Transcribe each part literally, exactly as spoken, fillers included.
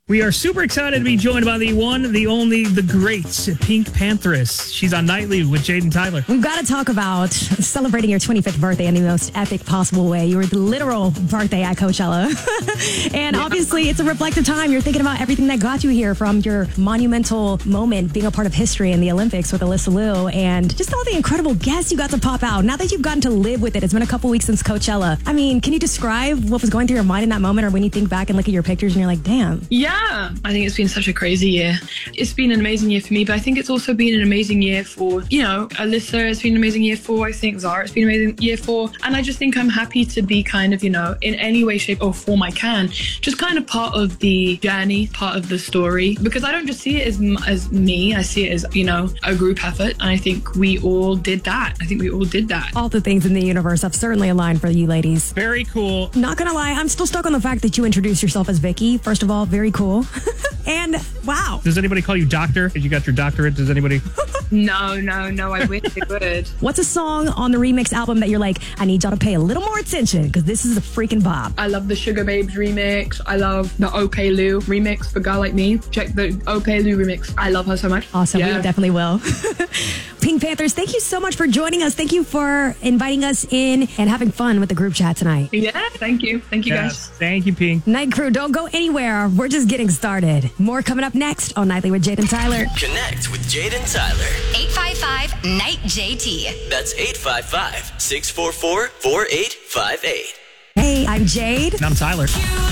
We are super excited to be joined by the one, the only, the great Pink Pantheress. She's on Nightly with Jade and Tyler. We've got to talk about celebrating your twenty-fifth birthday in the most epic possible way. You were the literal birthday at Coachella. and yeah. obviously, it's a reflective time. You're thinking about everything that got you here, from your monumental moment being a part of history in the Olympics with Alyssa Liu, and just all the incredible guests you got to pop out. Now that you've gotten to live with it, it's been a couple weeks since Coachella. I mean, can you describe what was going through your mind in that moment, or when you think back and look at your pictures and you're like, damn? Yeah. Yeah, I think it's been such a crazy year. It's been an amazing year for me, but I think it's also been an amazing year for, you know, Alyssa. It's been an amazing year for, I think, Zara. It's been an amazing year for, and I just think I'm happy to be kind of, you know, in any way, shape or form I can, just kind of part of the journey, part of the story, because I don't just see it as, as me. I see it as, you know, a group effort, and I think we all did that. I think we all did that. All the things in the universe have certainly aligned for you ladies. Very cool. Not gonna lie, I'm still stuck on the fact that you introduced yourself as Vicky. First of all, very cool. And wow. Does anybody call you doctor? Did you got your doctorate? Does anybody? No, no, no. I wish they would. What's a song on the remix album that you're like, I need y'all to pay a little more attention because this is a freaking bop? I love the Sugar Babes remix. I love the Okay Lou remix for Girl Like Me. Check the Okay Lou remix. I love her so much. Awesome. Yeah. We definitely will. Pink Panthers, thank you so much for joining us. Thank you for inviting us in and having fun with the group chat tonight. Yeah, thank you. Thank you, yes, guys. Thank you, Pink. Night Crew, don't go anywhere. We're just getting started. More coming up next on Nightly with Jade and Tyler. Connect with Jade and Tyler. eight five five, N I G H J T. That's eight five five, six four four, four eight five eight. Hey, I'm Jade. And I'm Tyler.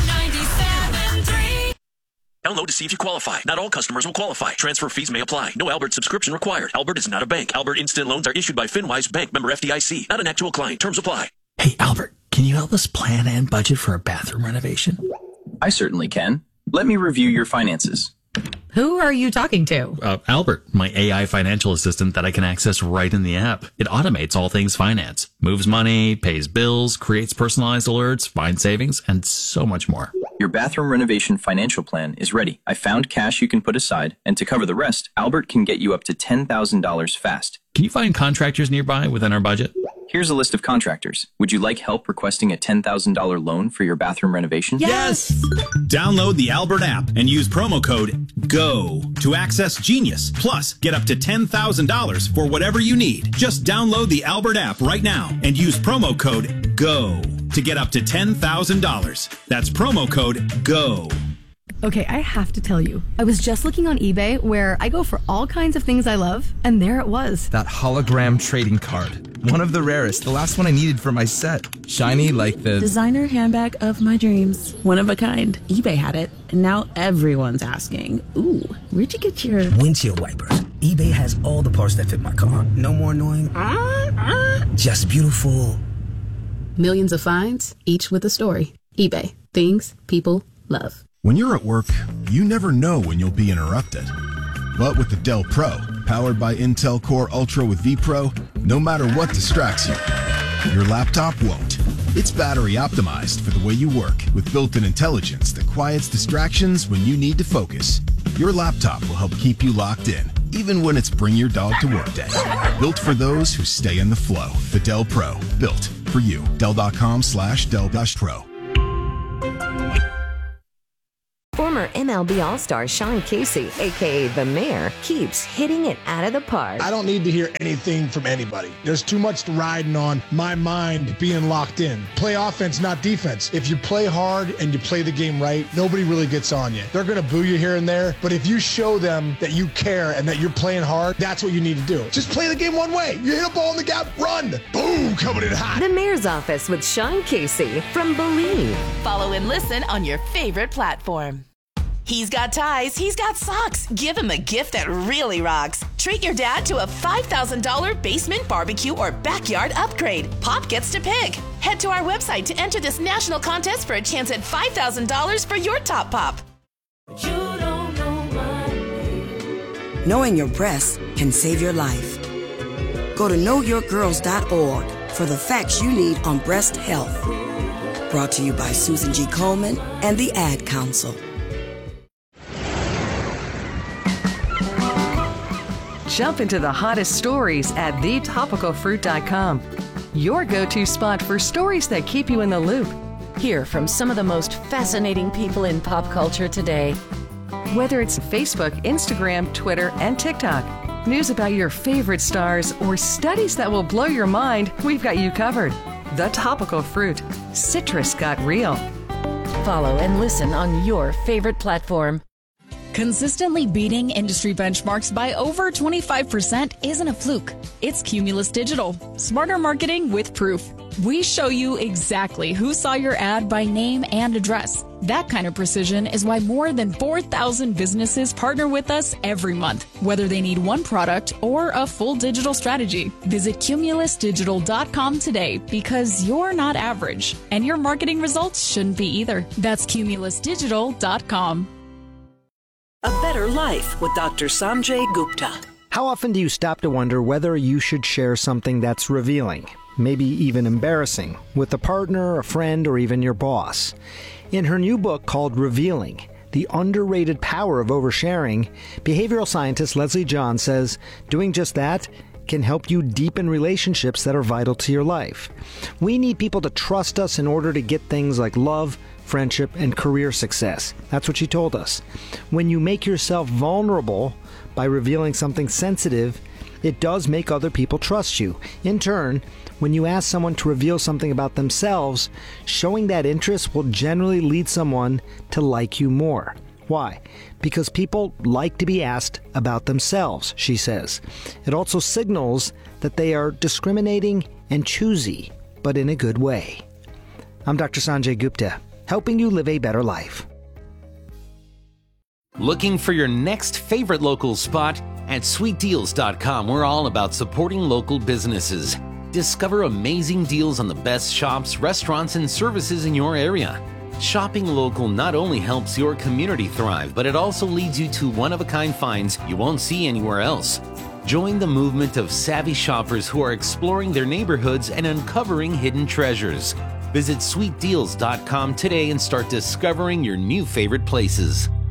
Download to see if you qualify. Not all customers will qualify. Transfer fees may apply. No Albert subscription required. Albert is not a bank. Albert Instant Loans are issued by FinWise Bank, member F D I C. Not an actual client. Terms apply. Hey, Albert, can you help us plan and budget for a bathroom renovation? I certainly can. Let me review your finances. Who are you talking to? Uh, Albert, my A I financial assistant that I can access right in the app. It automates all things finance, moves money, pays bills, creates personalized alerts, finds savings, and so much more. Your bathroom renovation financial plan is ready. I found cash you can put aside, and to cover the rest, Albert can get you up to ten thousand dollars fast. Can you find contractors nearby within our budget? Here's a list of contractors. Would you like help requesting a ten thousand dollars loan for your bathroom renovation? Yes! Download the Albert app and use promo code GO to access Genius. Plus, get up to ten thousand dollars for whatever you need. Just download the Albert app right now and use promo code GO to get up to ten thousand dollars. That's promo code GO. Okay, I have to tell you, I was just looking on eBay where I go for all kinds of things I love, and there it was. That hologram trading card. One of the rarest, the last one I needed for my set. Shiny like the... designer handbag of my dreams. One of a kind. eBay had it, and now everyone's asking, ooh, where'd you get your... windshield wipers. eBay has all the parts that fit my car. No more annoying... Uh, uh. Just beautiful. Millions of finds, each with a story. eBay. Things people love. When you're at work, you never know when you'll be interrupted. But with the Dell Pro, powered by Intel Core Ultra with vPro, no matter what distracts you, your laptop won't. It's battery optimized for the way you work with built-in intelligence that quiets distractions when you need to focus. Your laptop will help keep you locked in, even when it's bring your dog to work day. Built for those who stay in the flow. The Dell Pro, built for you. Dell.com slash Dell dash Pro. Former M L B All-Star Sean Casey, a k a. The Mayor, keeps hitting it out of the park. I don't need to hear anything from anybody. There's too much riding on my mind being locked in. Play offense, not defense. If you play hard and you play the game right, nobody really gets on you. They're going to boo you here and there, but if you show them that you care and that you're playing hard, that's what you need to do. Just play the game one way. You hit a ball in the gap, run. Boom, coming in hot. The Mayor's Office with Sean Casey from Believe. Follow and listen on your favorite platform. He's got ties, he's got socks. Give him a gift that really rocks. Treat your dad to a five thousand dollars basement barbecue or backyard upgrade. Pop gets to pick. Head to our website to enter this national contest for a chance at five thousand dollars for your top pop. You don't know my name. Knowing your breasts can save your life. Go to know your girls dot org for the facts you need on breast health. Brought to you by Susan G. Komen and the Ad Council. Jump into the hottest stories at the topical fruit dot com. Your go-to spot for stories that keep you in the loop. Hear from some of the most fascinating people in pop culture today. Whether it's Facebook, Instagram, Twitter, and TikTok, news about your favorite stars, or studies that will blow your mind, we've got you covered. The Topical Fruit. Citrus got real. Follow and listen on your favorite platform. Consistently beating industry benchmarks by over twenty-five percent isn't a fluke. It's Cumulus Digital. Smarter marketing with proof. We show you exactly who saw your ad by name and address. That kind of precision is why more than four thousand businesses partner with us every month, whether they need one product or a full digital strategy. Visit cumulus digital dot com today because you're not average, and your marketing results shouldn't be either. That's cumulus digital dot com. A Better Life with Doctor Sanjay Gupta. How often do you stop to wonder whether you should share something that's revealing, maybe even embarrassing, with a partner, a friend, or even your boss? In her new book called Revealing, The Underrated Power of Oversharing, behavioral scientist Leslie John says doing just that can help you deepen relationships that are vital to your life. We need people to trust us in order to get things like love, friendship, and career success. That's what she told us. When you make yourself vulnerable by revealing something sensitive, it does make other people trust you. In turn, when you ask someone to reveal something about themselves, showing that interest will generally lead someone to like you more. Why? Because people like to be asked about themselves, she says. It also signals that they are discriminating and choosy, but in a good way. I'm Doctor Sanjay Gupta, helping you live a better life. Looking for your next favorite local spot? At sweet deals dot com, we're all about supporting local businesses. Discover amazing deals on the best shops, restaurants, and services in your area. Shopping local not only helps your community thrive, but it also leads you to one-of-a-kind finds you won't see anywhere else. Join the movement of savvy shoppers who are exploring their neighborhoods and uncovering hidden treasures. Visit sweet deals dot com today and start discovering your new favorite places.